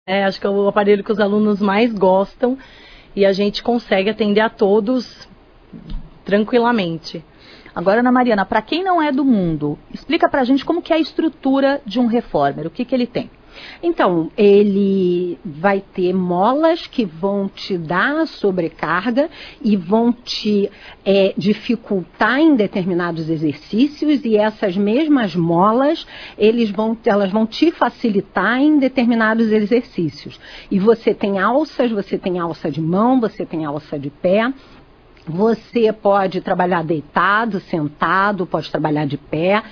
Acho que é o aparelho que os alunos mais gostam e a gente consegue atender a todos tranquilamente. Agora, Ana Mariana, para quem não é do mundo, explica pra gente como que é a estrutura de um reformer, o que ele tem? Então, ele vai ter molas que vão te dar sobrecarga e vão te dificultar em determinados exercícios, e essas mesmas molas, elas vão te facilitar em determinados exercícios. E você tem alças, você tem alça de mão, você tem alça de pé. Você pode trabalhar deitado, sentado, pode trabalhar de pé.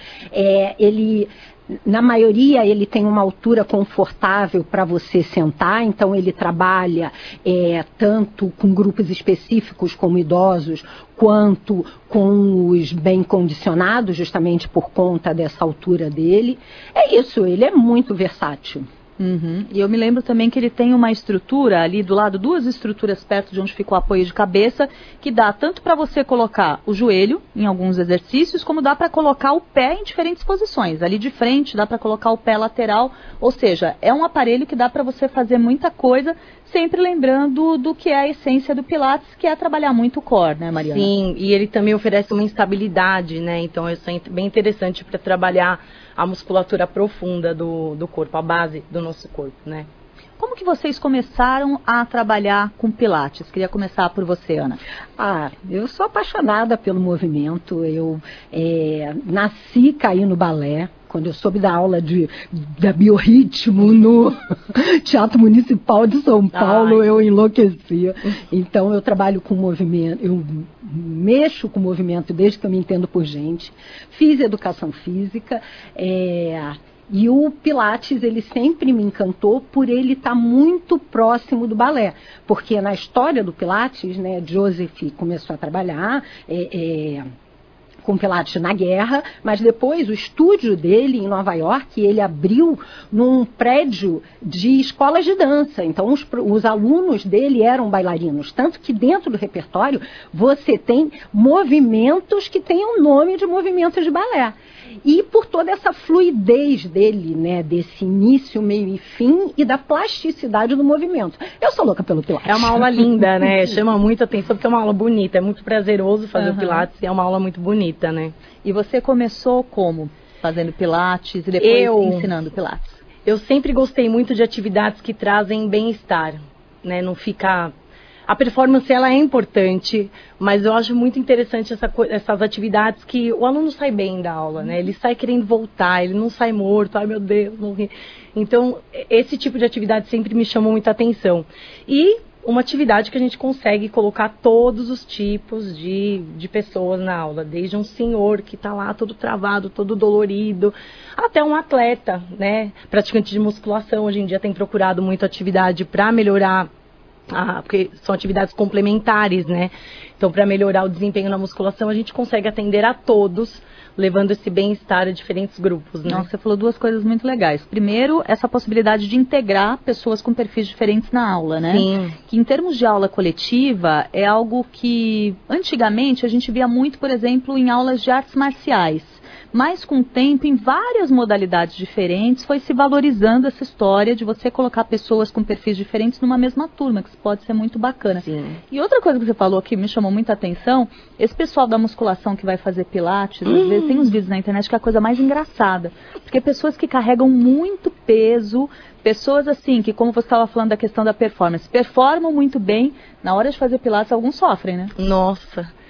Na maioria, ele tem uma altura confortável para você sentar, então ele trabalha tanto com grupos específicos como idosos, quanto com os bem condicionados, justamente por conta dessa altura dele. É isso, ele é muito versátil. Uhum. E eu me lembro também que ele tem uma estrutura ali do lado, duas estruturas perto de onde fica o apoio de cabeça, que dá tanto para você colocar o joelho em alguns exercícios, como dá para colocar o pé em diferentes posições. Ali de frente dá para colocar o pé lateral, ou seja, é um aparelho que dá para você fazer muita coisa, sempre lembrando do que é a essência do Pilates, que é trabalhar muito o core, né, Mariana? Sim, e ele também oferece uma instabilidade, né? Então isso é bem interessante para trabalhar a musculatura profunda do corpo, a base do nosso corpo, né? Como que vocês começaram a trabalhar com Pilates? Queria começar por você, Ana. Eu sou apaixonada pelo movimento. Eu nasci e caí no balé. Quando eu soube da aula da biorritmo no Teatro Municipal de São Paulo, eu enlouquecia. Então, eu trabalho com movimento, eu mexo com movimento desde que eu me entendo por gente. Fiz educação física, e o Pilates, ele sempre me encantou por ele estar muito próximo do balé. Porque na história do Pilates, né, Joseph começou a trabalhar com Pilates na guerra, mas depois o estúdio dele em Nova York, ele abriu num prédio de escolas de dança. Então os alunos dele eram bailarinos, tanto que dentro do repertório você tem movimentos que têm o nome de movimentos de balé. E por toda essa fluidez dele, né, desse início, meio e fim, e da plasticidade do movimento. Eu sou louca pelo Pilates. É uma aula linda, né? Chama muita atenção porque é uma aula bonita. É muito prazeroso fazer o Pilates e é uma aula muito bonita, né? E você começou como? Fazendo Pilates e depois ensinando Pilates? Eu sempre gostei muito de atividades que trazem bem-estar, né? Não ficar... A performance, ela é importante, mas eu acho muito interessante essas atividades que o aluno sai bem da aula, né? Ele sai querendo voltar, ele não sai morto, ai meu Deus, morri. Então, esse tipo de atividade sempre me chamou muita atenção. E uma atividade que a gente consegue colocar todos os tipos de pessoas na aula, desde um senhor que está lá todo travado, todo dolorido, até um atleta, né? Praticante de musculação, hoje em dia tem procurado muito atividade para melhorar, porque são atividades complementares, né? Então, para melhorar o desempenho na musculação, a gente consegue atender a todos, levando esse bem-estar a diferentes grupos, né? Nossa, você falou duas coisas muito legais. Primeiro, essa possibilidade de integrar pessoas com perfis diferentes na aula, né? Sim. Que em termos de aula coletiva, é algo que antigamente a gente via muito, por exemplo, em aulas de artes marciais. Mas com o tempo, em várias modalidades diferentes, foi se valorizando essa história de você colocar pessoas com perfis diferentes numa mesma turma, que pode ser muito bacana. Sim. E outra coisa que você falou que me chamou muita atenção, esse pessoal da musculação que vai fazer Pilates, às vezes tem uns vídeos na internet que é a coisa mais engraçada. Porque pessoas que carregam muito peso, pessoas assim, que como você estava falando da questão da performance, performam muito bem, na hora de fazer Pilates, alguns sofrem, né? Nossa!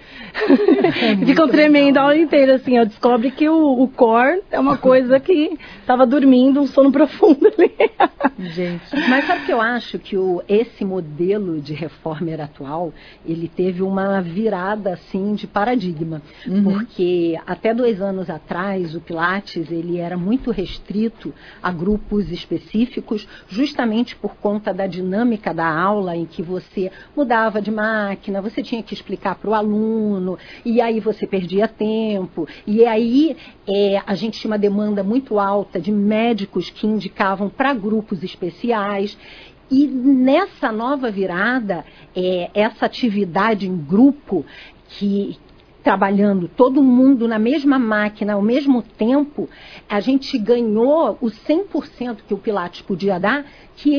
Ficam tremendo a aula inteira, assim, eu descobre que o core é uma coisa que estava dormindo, um sono profundo ali. Gente, mas sabe que eu acho que esse modelo de reformer atual, ele teve uma virada, assim, de paradigma, porque até 2 anos atrás o Pilates, ele era muito restrito a grupos específicos, justamente por conta da dinâmica da aula, em que você mudava de máquina, você tinha que explicar para o aluno, e aí você perdia tempo, e aí a gente tinha uma demanda muito alta de médicos que indicavam para grupos especiais. E nessa nova virada, essa atividade em grupo, que trabalhando todo mundo na mesma máquina ao mesmo tempo, a gente ganhou o 100% que o Pilates podia dar, que